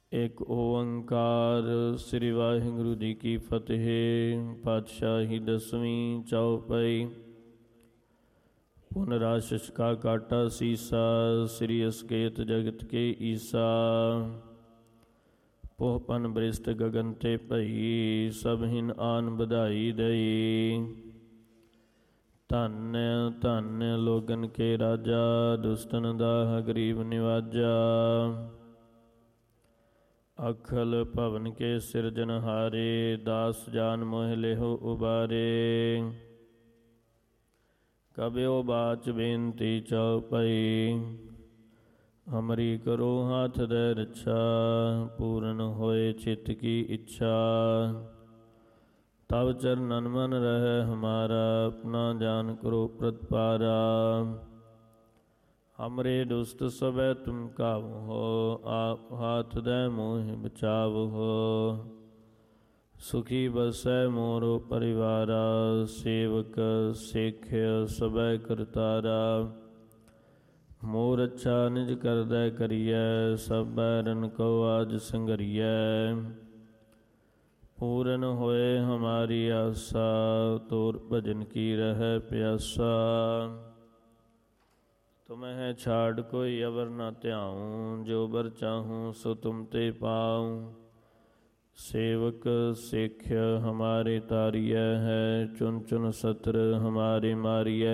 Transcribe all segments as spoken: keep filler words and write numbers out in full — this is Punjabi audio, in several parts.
ਇੱਕ ਓੰਕਾਰ। ਸ੍ਰੀ ਵਾਹਿਗੁਰੂ ਜੀ ਕੀ ਫਤਿਹ। ਪਾਤਸ਼ਾਹੀ ਦਸਵੀਂ ਚੌਪਈ। ਪੁਨਰਾਸ਼ਿਸ਼ ਕਾ ਕਾਟਾ ਸੀਸਾ, ਸ੍ਰੀ ਅਸਕੇਤ ਜਗਤ ਕੇ ਈਸਾ। ਪੋਹਪਨ ਬ੍ਰਿਸ਼ਟ ਗਗਨ ਤੇ ਭਈ, ਸਭ ਹਿਨ ਆਨ ਵਧਾਈ ਦਈ। ਧੰਨ ਧੰਨ ਲੋਗਨ ਕੇ ਰਾਜਾ, ਦੁਸ਼ਟਨ ਦਾਹ ਗਰੀਬ ਨਿਵਾਜਾ। ਅਖਲ ਭਵਨ ਕੇ ਸਿਰਜਨਹਾਰੇ, ਦਾਸ ਜਾਨ ਮੋਹ ਲਿਹੁ ਉਬਾਰੇ। ਕਬਿਓ ਬਾਚ ਬੇਨਤੀ ਚਉਪਈ, ਹਮਰੀ ਕਰੋ ਹਾਥ ਦੇ ਰੱਛਾ। ਪੂਰਨ ਹੋਏ ਚਿਤ ਕੀ ਇੱਛਾ, ਤਬ ਚਰਨਨ ਮਨ ਰਹਿ ਹਮਾਰਾ। ਆਪਣਾ ਜਾਨ ਕਰੋ ਪ੍ਰਤਪਾਰਾ, ਹਮਰੇ ਦੁਸ਼ਟ ਸਭੈ ਤੁਮ ਕਾਵਹੁ। ਆਪ ਹਾਥ ਦੇ ਮੋਹਿ ਬਚਾਵਹੁ, ਸੁਖੀ ਬਸੈ ਮੋਰੋ ਪਰਿਵਾਰਾ। ਸੇਵਕ ਸੇਖਿਆ ਸਭੈ ਕਰਤਾਰਾ, ਮੋਰ ਅੱਛਾ ਨਿਜ ਕਰਦੈ ਕਰੀਐ। ਸਭ ਬੈਰਨ ਕੋ ਆਜ ਸੰਗਰੀਐ, ਪੂਰਨ ਹੋਏ ਹਮਾਰੀ ਆਸਾ। ਤੋਰ ਭਜਨ ਕੀ ਰਹਿ ਪਿਆਸਾ, ਤੁਮਹਿ ਛਾੜ ਕੋਈ ਅਵਰ ਨਾ ਧਿਆਉ। ਜੋ ਬਰ ਚਾਹੂੰ ਸੋ ਤੁਮ ਤੇ ਪਾਉ। ਸੇਵਕ ਸੇਖਿਆ ਹਮਾਰੇ ਤਾਰੀਐ ਹੈ, ਚੁਨ ਚੁਨ ਸਤਰ ਹਮਾਰੇ ਮਾਰੀਐ।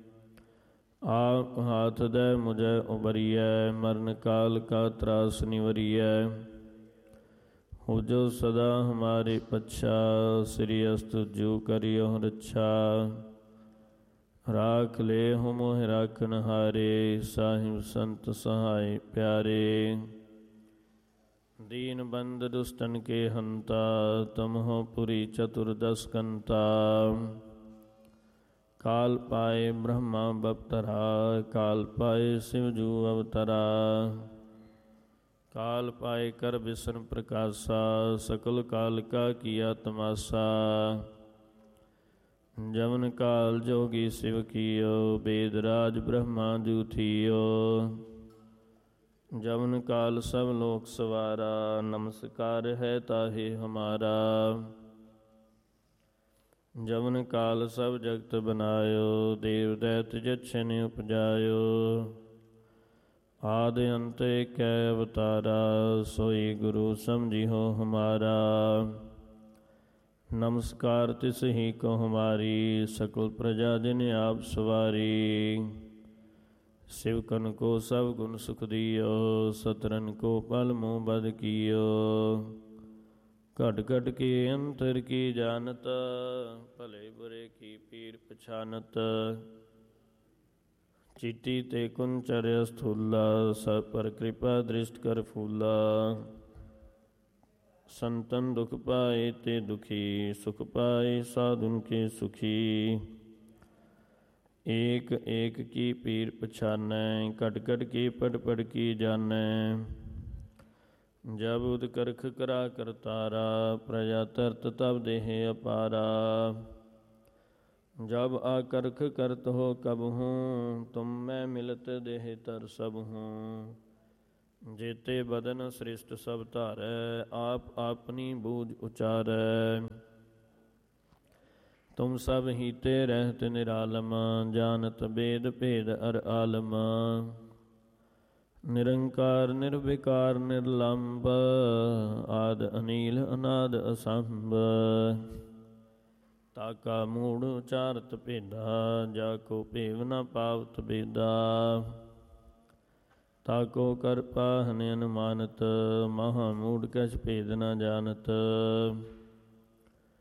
ਆਪ ਹਾਥ ਦੇ ਮੁਝੈ ਉਬਰੀਐ, ਮਰਨ ਕਾਲ ਕਾ ਤਰਾਸ ਨਿਵਰੀਐ। ਹੋ ਜੋ ਸਦਾ ਹਮਾਰੇ ਪੱਛਾ, ਸ੍ਰੀ ਅਸਤੁਜੂ ਕਰਿਓ ਰੱਛਾ। ਰਾਖ ਲੇ ਹੋ ਮੋਹ ਰਾਖਨ ਹਾਰੇ, ਸਾਹਿਬ ਸੰਤ ਸਹਾਇ ਪਿਆਰੇ। ਦੀਨ ਬੰਦ ਦੁਸ਼ਟਨ ਕੇ ਹੰਤਾ, ਤਮਹੁ ਪੁਰੀ ਚਤੁਰਦਸ ਕੰਤਾ। ਕਾਲ ਪਾਏ ਬ੍ਰਹਮਾ ਬਪਤਰਾ, ਕਾਲ ਪਾਏ ਸਿਵਜੂ ਅਵਤਰਾ। ਕਾਲ ਪਾਏ ਕਰ ਬਿਸ਼ਨ ਪ੍ਰਕਾਸ਼ਾ, ਸਕਲ ਕਾਲ ਕਾ ਕੀਆ ਤਮਾਸਾ। ਜਮਨ ਕਾਲ ਜੋਗੀ ਸਿਵ ਕੀਓ, ਬੇਦ ਰਾਜ ਬ੍ਰਹਮਾ ਜੂ ਥੀਓ। ਜਮਨ ਕਾਲ ਸਭ ਲੋਕ ਸਵਾਰਾ, ਨਮਸਕਾਰ ਹੈ ਤਾਹੇ ਹਮਾਰਾ। ਜਮਨ ਕਾਲ ਸਭ ਜਗਤ ਬਨਾਇਓ, ਦੇਵ ਦੈਤ ਜਛਨ ਉਪਜਾਇਓ। ਆਦ ਅੰਤ ਏਕੈ ਅਵਤਾਰਾ, ਸੋਈ ਗੁਰੂ ਸਮਝਿਓ ਹਮਾਰਾ। ਨਮਸਕਾਰ ਤਿਸ ਹੀ ਕੋ ਹਮਾਰੀ, ਸਕਲ ਪ੍ਰਜਾ ਜਿਨ ਆਪ ਸਵਾਰੀ। ਸਿਵਕਨ ਕੋ ਸਭ ਗੁਣ ਸੁਖ ਦਿਓ, ਸਤਰਨ ਕੋ ਪਲ ਮੋਹ ਬਦ ਕੀਓ। ਘਟ ਘਟ ਕੇ ਅੰਤਰ ਕੀ ਜਾਨਤ, ਭਲੇ ਬੁਰੇ ਕੀ ਪੀਰ ਪਛਾਨਤ। ਚੀਟੀ ਤੇ ਕੁੰਚਰ ਅਸਥੂਲਾ, ਸਭ ਪਰ ਕਿਰਪਾ ਦ੍ਰਿਸ਼ਟ ਕਰ ਫੂਲਾ। ਸੰਤਨ ਦੁਖ ਪਾਏ ਤੇ ਦੁਖੀ, ਸੁਖ ਪਾਏ ਸਾਧੁਨ ਕੇ ਸੁਖੀ। ਏਕ ਏਕ ਕੀ ਪੀਰ ਪਛਾਨੈ, ਘਟ ਘਟ ਕੀ ਪਟ ਪਟ ਕੀ ਜਾਨੈ। ਜਬ ਉਦ ਕਰਖ ਕਰਾ ਕਰਤਾਰਾ, ਪ੍ਰਜਾ ਤਰਤ ਤਬ ਦੇਹ ਅਪਾਰਾ। ਜਬ ਆਕਰਖ ਕਰਤ ਹੋ ਕਬਹੂੰ, ਤੁਮ ਮੈਂ ਮਿਲਤ ਦੇਹ ਤਰ ਸਬਹੂੰ। ਜੇਤੇ ਬਦਨ ਸ੍ਰਿਸ਼ਟ ਸਭ ਧਾਰੈ, ਆਪ ਆਪਣੀ ਬੂਝ ਉਚਾਰੈ। ਤੁਮ ਸਭ ਹੀ ਤੇ ਰਹਿਤ ਨਿਰਾਲਮ, ਜਾਨਤ ਬੇਦ ਭੇਦ ਅਰ ਆਲਮ। ਨਿਰੰਕਾਰ ਨਿਰਵਿਕਾਰ ਨਿਰਲੰਭ, ਆਦ ਅਨੀਲ ਅਨਾਦ ਅਸੰਭ। ਤਾਕਾ ਮੂੜ ਉਚਾਰਤ ਭੇਦਾ, ਜਾ ਕੋ ਭੇਵ ਨ ਪਾਵਤ ਬੇਦਾ। ਤਾਕੋ ਕਰ ਪਾਹਨ ਅਨੁਮਾਨਤ, ਮਹਾ ਮੂੜ ਕਛ ਭੇਦ ਨ ਜਾਨਤ।